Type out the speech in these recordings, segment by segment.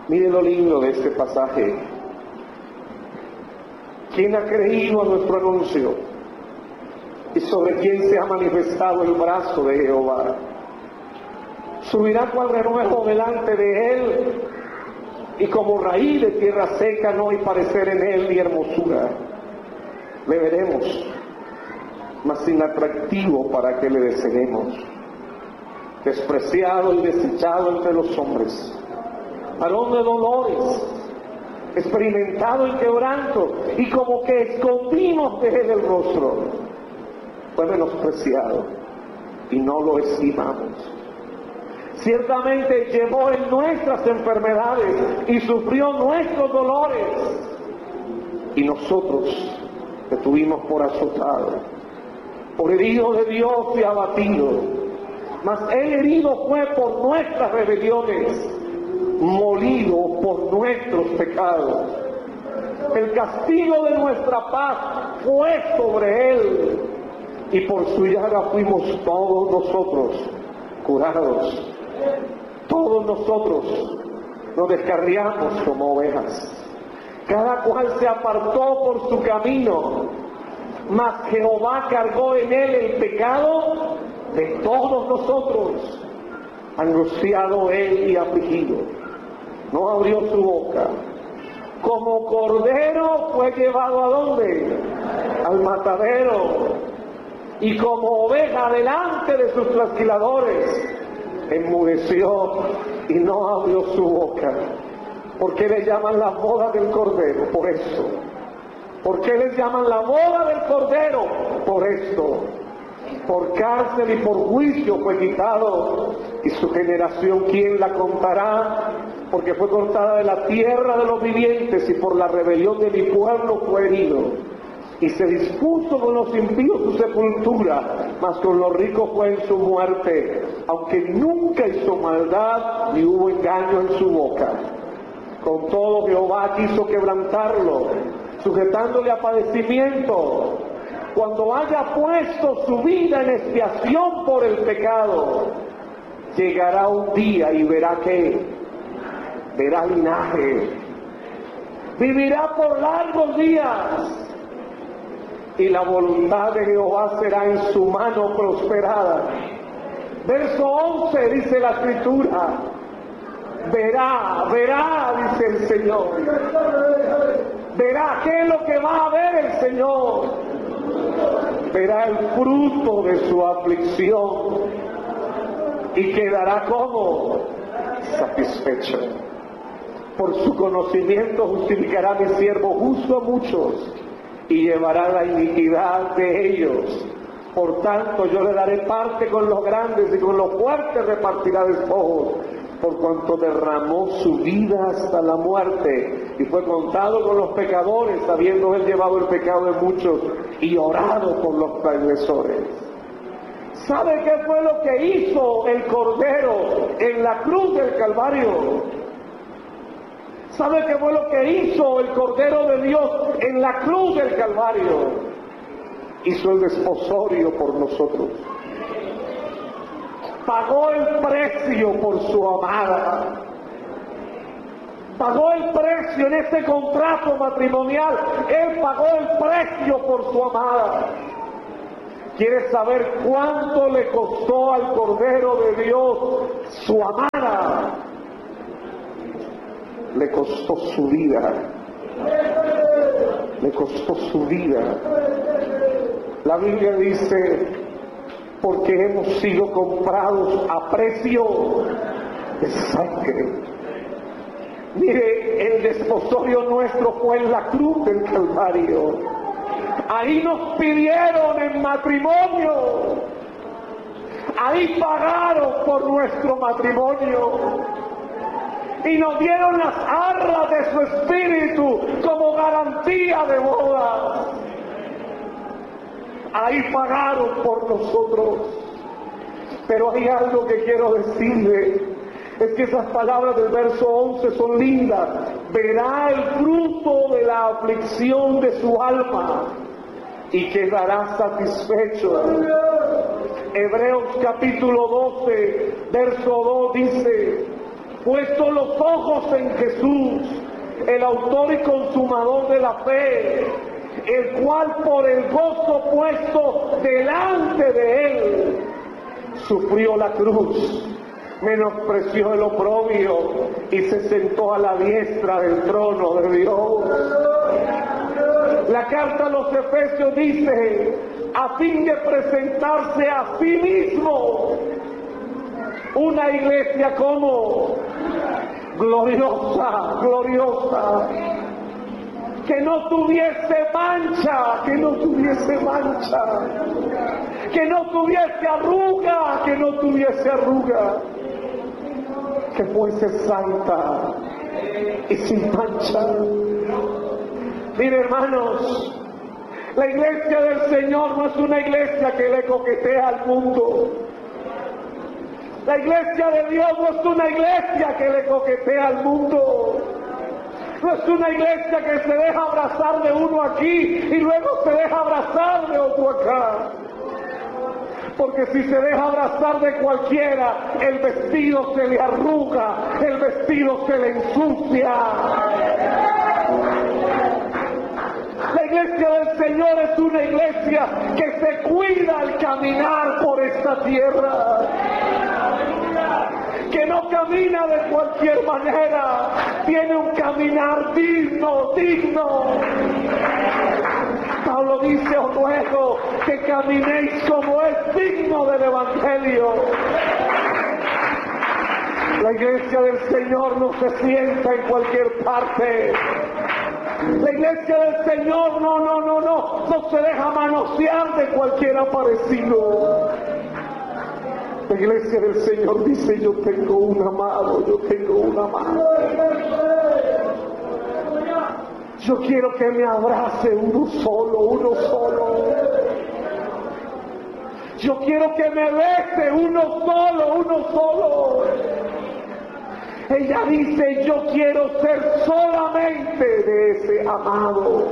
Mire lo lindo de este pasaje. ¿Quién ha creído a nuestro anuncio? ¿Y sobre quién se ha manifestado el brazo de Jehová? Subirá cual renuevo delante de él, y como raíz de tierra seca no hay parecer en él ni hermosura. Le veremos, mas sin atractivo para que le deseemos. Despreciado y desechado entre los hombres, varón de dolores, experimentado en quebranto, y como que escondimos de él el rostro. Fue menospreciado y no lo estimamos. Ciertamente llevó en nuestras enfermedades y sufrió nuestros dolores, y nosotros le tuvimos por azotado, por herido de Dios y abatido. Mas él herido fue por nuestras rebeliones, molido por nuestros pecados. El castigo de nuestra paz fue sobre él, y por su llaga fuimos todos nosotros curados. Todos nosotros nos descarriamos como ovejas, cada cual se apartó por su camino, mas Jehová cargó en él el pecado de todos nosotros. Angustiado él y afligido, no abrió su boca. Como cordero fue llevado ¿a dónde? Al matadero. Y como oveja delante de sus trasquiladores, enmudeció y no abrió su boca. ¿Por qué le llaman la boda del cordero? Por eso. ¿Por qué les llaman la boda del cordero? Por esto. Por cárcel y por juicio fue quitado, y su generación ¿quién la contará? Porque fue cortada de la tierra de los vivientes, y por la rebelión de mi pueblo fue herido. Y se dispuso con los impíos su sepultura, mas con los ricos fue en su muerte, aunque nunca hizo maldad ni hubo engaño en su boca. Con todo Jehová quiso quebrantarlo, sujetándole a padecimiento, cuando haya puesto su vida en expiación por el pecado. Llegará un día y verá verá linaje, vivirá por largos días, y la voluntad de Jehová será en su mano prosperada. Verso 11 dice la Escritura: verá, dice el Señor. Verá. ¿Qué es lo que va a ver el Señor? Verá el fruto de su aflicción, y quedará como satisfecho. Por su conocimiento justificará mi siervo justo a muchos, y llevará la iniquidad de ellos. Por tanto yo le daré parte con los grandes, y con los fuertes repartirá despojos, por cuanto derramó su vida hasta la muerte, y fue contado con los pecadores, habiendo él llevado el pecado de muchos y orado por los transgresores. ¿Sabe qué fue lo que hizo el Cordero en la cruz del Calvario? ¿Sabe qué fue lo que hizo el Cordero de Dios en la cruz del Calvario? Hizo el desposorio por nosotros. Pagó el precio por su amada. Pagó el precio en este contrato matrimonial. Él pagó el precio por su amada. ¿Quieres saber cuánto le costó al Cordero de Dios su amada? Le costó su vida. Le costó su vida. La Biblia dice: porque hemos sido comprados a precio de sangre. Mire, el desposorio nuestro fue en la cruz del Calvario. Ahí nos pidieron en matrimonio. Ahí pagaron por nuestro matrimonio. Y nos dieron las arras de su espíritu como garantía de boda. Ahí pagaron por nosotros. Pero hay algo que quiero decirle, es que esas palabras del verso 11 son lindas. Verá el fruto de la aflicción de su alma y quedará satisfecho. Hebreos capítulo 12, verso 2 dice: puesto los ojos en Jesús, el autor y consumador de la fe, el cual por el gozo puesto delante de él, sufrió la cruz, menospreció el oprobio y se sentó a la diestra del trono de Dios. La carta a los Efesios dice, a fin de presentarse a sí mismo una iglesia como gloriosa, gloriosa, que no tuviese mancha, que no tuviese mancha, que no tuviese arruga, que no tuviese arruga, que fuese santa y sin mancha. Mire, hermanos, la iglesia del Señor no es una iglesia que le coquetea al mundo. La iglesia de Dios no es una iglesia que le coquetea al mundo. No es una iglesia que se deja abrazar de uno aquí y luego se deja abrazar de otro acá. Porque si se deja abrazar de cualquiera, el vestido se le arruga, el vestido se le ensucia. La iglesia del Señor es una iglesia que se cuida al caminar por esta tierra, que no camina de cualquier manera, tiene un caminar digno. Pablo dice, os ruego que caminéis como es digno del Evangelio. La iglesia del Señor no se sienta en cualquier parte. La iglesia del Señor no se deja manosear de cualquier aparecido. La iglesia del Señor dice, yo tengo un amado, yo tengo un amado. Yo quiero que me abrace uno solo. Yo quiero que me bese uno solo. Ella dice, yo quiero ser solamente de ese amado.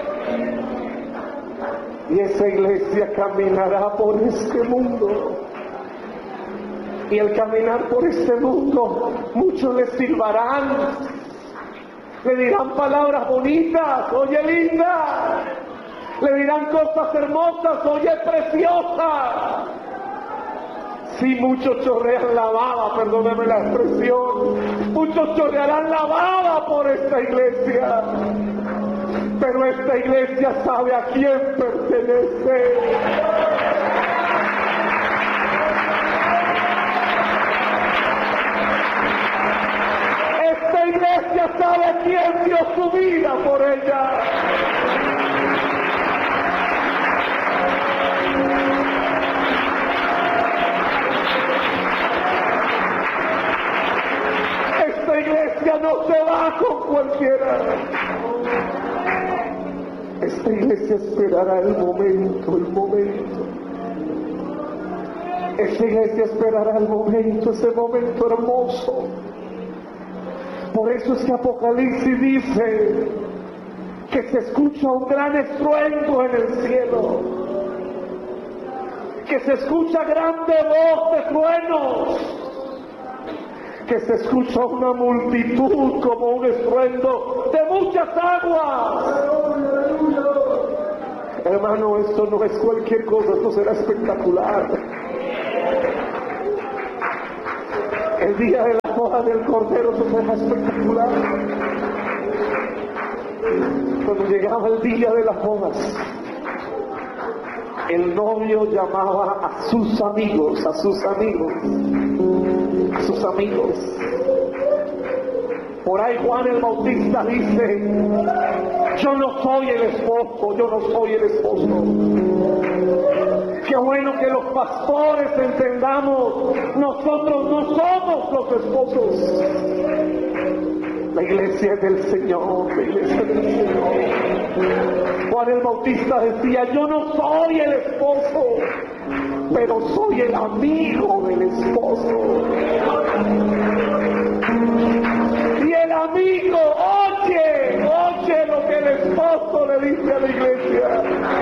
Y esa iglesia caminará por este mundo. Y al caminar por este mundo, muchos le silbarán, le dirán palabras bonitas, oye linda, le dirán cosas hermosas, oye preciosa. Sí, muchos chorrean la baba, perdóneme la expresión, muchos chorrearán la baba por esta iglesia, pero esta iglesia sabe a quién pertenece. Esta iglesia sabe quién dio su vida por ella. Esta iglesia no se va con cualquiera. Esta iglesia esperará el momento. Esta iglesia esperará el momento, ese momento hermoso. Por eso es que Apocalipsis dice que se escucha un gran estruendo en el cielo, que se escucha grande voz de truenos, que se escucha una multitud como un estruendo de muchas aguas. Hermano, esto no es cualquier cosa, esto será espectacular. El día de la boda del Cordero se será espectacular. Cuando llegaba el día de las bodas, el novio llamaba a sus amigos. Por ahí Juan el Bautista dice, yo no soy el esposo. Qué bueno que los pastores entendamos, nosotros no somos los esposos. La iglesia es del Señor, Juan el Bautista decía, yo no soy el esposo, pero soy el amigo del esposo. Y el amigo oye lo que el esposo le dice a la iglesia.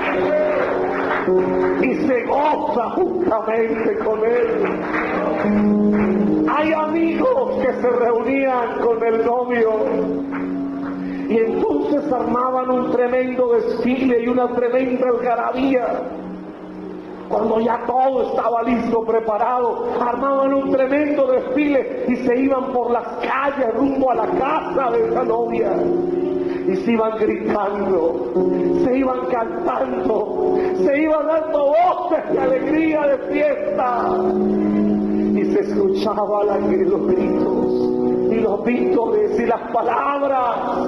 Y se goza juntamente con él. Hay amigos que se reunían con el novio y entonces armaban un tremendo desfile y una tremenda algarabía. Cuando ya todo estaba listo, preparado, armaban un tremendo desfile y se iban por las calles rumbo a la casa de esa novia. Y se iban gritando, se iban cantando, se iban dando voces de alegría, de fiesta. Y se escuchaban los gritos y los vítores y las palabras.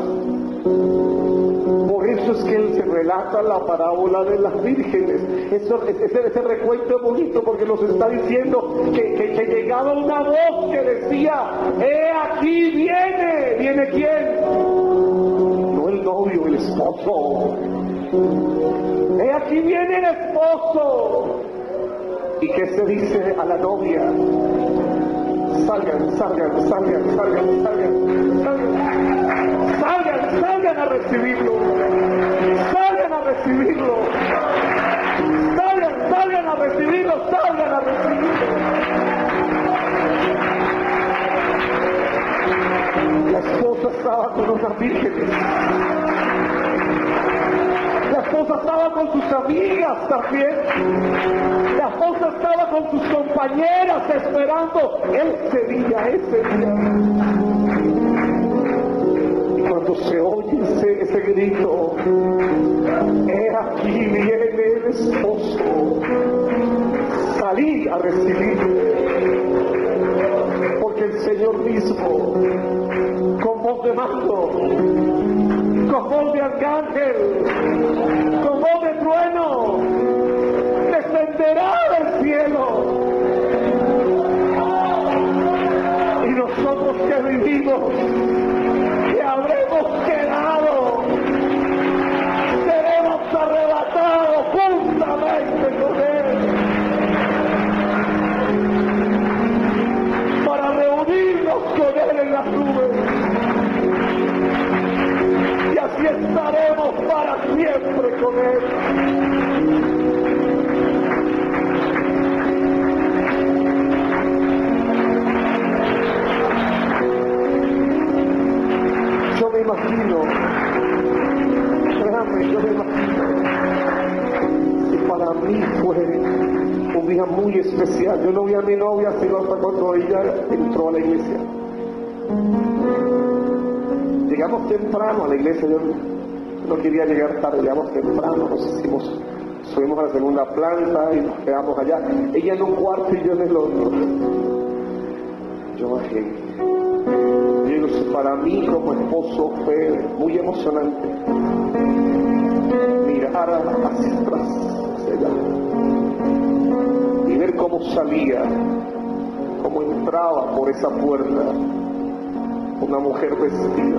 Por eso es que él se relata la parábola de las vírgenes. Ese recuento es bonito porque nos está diciendo que llegaba una voz que decía: ¡he aquí viene! ¿Viene quién? No el novio, el esposo. ¡He aquí viene el esposo! ¿Y qué se dice a la novia? Salgan, salgan, salgan, salgan, salgan, salgan, salgan, salgan a recibirlo, salgan a recibirlo, salgan, salgan a recibirlo, salgan a recibirlo. La esposa estaba con unas vírgenes. La esposa estaba con sus amigas también. La esposa estaba con sus compañeras esperando ese día. Y cuando se oye ese grito, he aquí viene el esposo, salí a recibirle. Porque el Señor mismo, con voz de mando, con voz de arcángel, con voz de trueno, descenderá del cielo. Y nosotros que vivimos, que habremos quedado, seremos arrebatados juntamente con Él, para reunirnos con Él en las nubes. Y así estaremos para siempre con Él. Yo me imagino, créanme, yo me imagino, si para mí fue un día muy especial. Yo no vi a mi novia sino hasta cuando ella entró a la iglesia. Llegamos temprano a la iglesia, yo no quería llegar tarde, llegamos temprano, subimos a la segunda planta y nos quedamos allá, ella en un cuarto y yo en el otro. Yo bajé. Para mí como esposo fue muy emocionante mirar hacia atrás, hacia allá, y ver cómo salía, cómo entraba por esa puerta una mujer vestida